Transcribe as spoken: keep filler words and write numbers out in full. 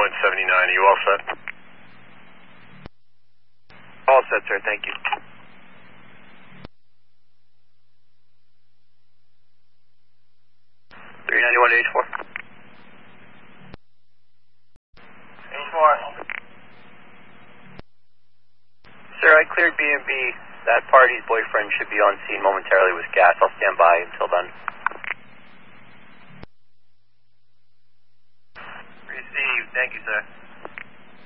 one seventy-nine, are you all set? All set, sir, thank you. three ninety-one to H four. H four. Sir, I cleared B and B. That party's boyfriend should be on scene momentarily with gas. I'll stand by until then.